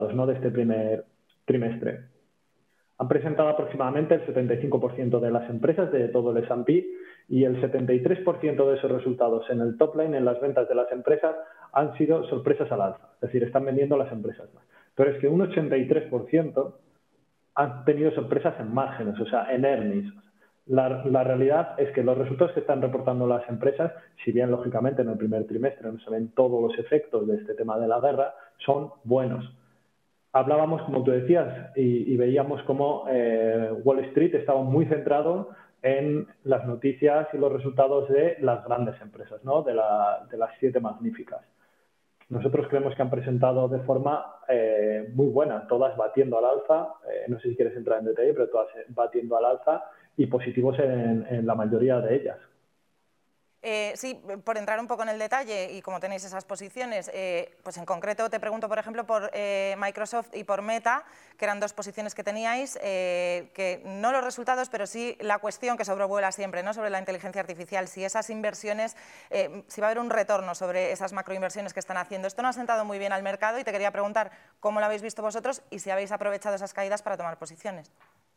¿no?, de este primer trimestre. Han presentado aproximadamente el 75% de las empresas de todo el S&P y el 73% de esos resultados en el top line, en las ventas de las empresas, han sido sorpresas al alza. Es decir, están vendiendo las empresas más. Pero es que un 83% han tenido sorpresas en márgenes, o sea, en earnings. La realidad es que los resultados que están reportando las empresas, si bien lógicamente en el primer trimestre no se ven todos los efectos de este tema de la guerra, son buenos. Hablábamos, como tú decías, y veíamos cómo Wall Street estaba muy centrado en las noticias y los resultados de las grandes empresas, ¿no?, de las 7 magníficas. Nosotros creemos que han presentado de forma muy buena, todas batiendo al alza, no sé si quieres entrar en detalle, pero todas batiendo al alza y positivos en la mayoría de ellas. Sí, por entrar un poco en el detalle y como tenéis esas posiciones, pues en concreto te pregunto, por ejemplo, por Microsoft y por Meta, que eran 2 posiciones que teníais, que no los resultados, pero sí la cuestión que sobrevuela siempre, ¿no?, sobre la inteligencia artificial, si esas inversiones, si va a haber un retorno sobre esas macroinversiones que están haciendo. Esto no ha sentado muy bien al mercado y te quería preguntar cómo lo habéis visto vosotros y si habéis aprovechado esas caídas para tomar posiciones.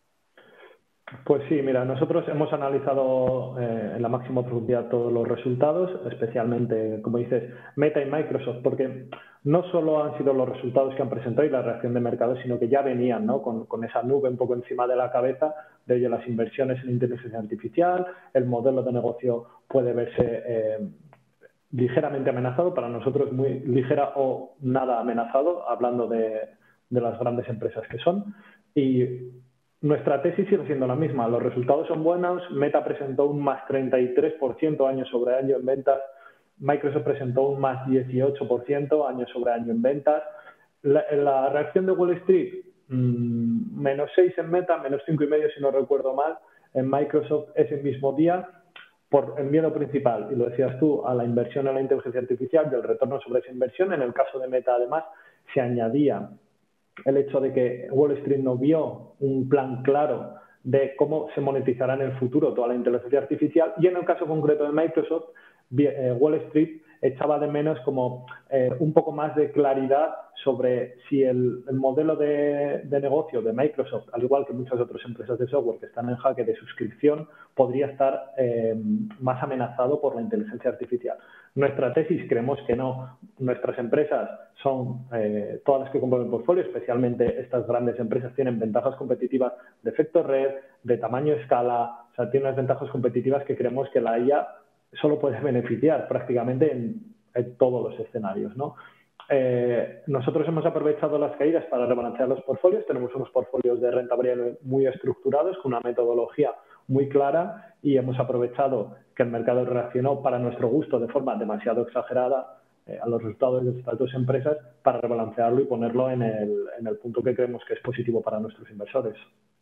Pues sí, mira, nosotros hemos analizado en la máxima profundidad todos los resultados, especialmente, como dices, Meta y Microsoft, porque no solo han sido los resultados que han presentado y la reacción de mercado, sino que ya venían, ¿no?, con esa nube un poco encima de la cabeza de ello, las inversiones en inteligencia artificial, el modelo de negocio puede verse ligeramente amenazado, para nosotros muy ligera o nada amenazado, hablando de las grandes empresas que son, y nuestra tesis sigue siendo la misma. Los resultados son buenos. Meta presentó un más 33% año sobre año en ventas. Microsoft presentó un más 18% año sobre año en ventas. La reacción de Wall Street, menos 6 en Meta, menos 5,5 si no recuerdo mal, en Microsoft ese mismo día, por el miedo principal, y lo decías tú, a la inversión en la inteligencia artificial y el retorno sobre esa inversión. En el caso de Meta, además, se añadía el hecho de que Wall Street no vio un plan claro de cómo se monetizará en el futuro toda la inteligencia artificial, y en el caso concreto de Microsoft, Wall Street echaba de menos como un poco más de claridad sobre si el modelo de negocio de Microsoft, al igual que muchas otras empresas de software que están en jaque de suscripción, podría estar más amenazado por la inteligencia artificial. Nuestra tesis, creemos que no. Nuestras empresas son, todas las que componen el portfolio, especialmente estas grandes empresas, tienen ventajas competitivas de efecto red, de tamaño escala, o sea, tienen unas ventajas competitivas que creemos que la IA solo puede beneficiar prácticamente en todos los escenarios, ¿no? Nosotros hemos aprovechado las caídas para rebalancear los portfolios. Tenemos unos portfolios de renta variable muy estructurados, con una metodología muy clara, y hemos aprovechado que el mercado reaccionó para nuestro gusto de forma demasiado exagerada a los resultados de estas 2 empresas para rebalancearlo y ponerlo en el punto que creemos que es positivo para nuestros inversores.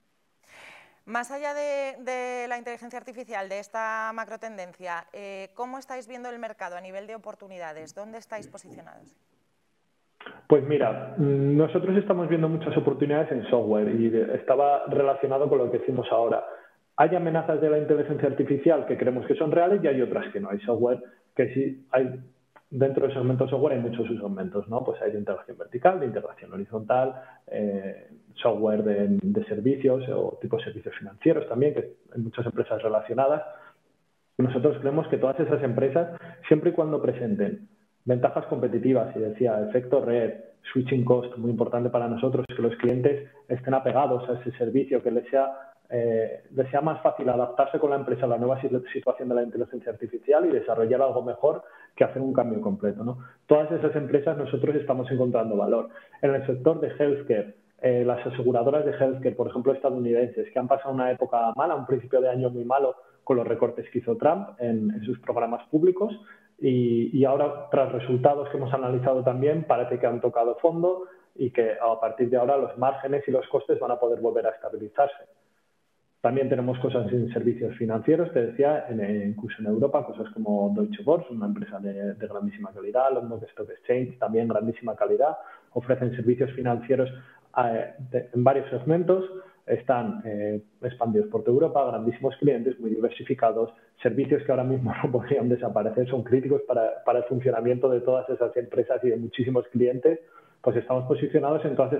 Más allá de la inteligencia artificial, de esta macrotendencia, ¿cómo estáis viendo el mercado a nivel de oportunidades? ¿Dónde estáis posicionados? Pues mira, nosotros estamos viendo muchas oportunidades en software y estaba relacionado con lo que decimos ahora. Hay amenazas de la inteligencia artificial que creemos que son reales y hay otras que no. Hay software que sí hay. Dentro del segmento software hay muchos subsegmentos, ¿no? Pues hay de integración vertical, de integración horizontal, software de servicios o tipo de servicios financieros también, que hay muchas empresas relacionadas. Nosotros creemos que todas esas empresas, siempre y cuando presenten ventajas competitivas, y decía, efecto red, switching cost, muy importante para nosotros, que los clientes estén apegados a ese servicio, que les sea más fácil adaptarse con la empresa a la nueva situación de la inteligencia artificial y desarrollar algo mejor que hacer un cambio completo, ¿no? Todas esas empresas nosotros estamos encontrando valor. En el sector de healthcare, las aseguradoras de healthcare, por ejemplo, estadounidenses, que han pasado una época mala, un principio de año muy malo, con los recortes que hizo Trump en sus programas públicos, y ahora, tras resultados que hemos analizado también, parece que han tocado fondo y que a partir de ahora los márgenes y los costes van a poder volver a estabilizarse. También tenemos cosas en servicios financieros, te decía, incluso en Europa, cosas como Deutsche Börse, una empresa de grandísima calidad, London Stock Exchange, también grandísima calidad, ofrecen servicios financieros en varios segmentos, están expandidos por toda Europa, grandísimos clientes, muy diversificados, servicios que ahora mismo no podrían desaparecer, son críticos para el funcionamiento de todas esas empresas y de muchísimos clientes. Pues estamos posicionados en todas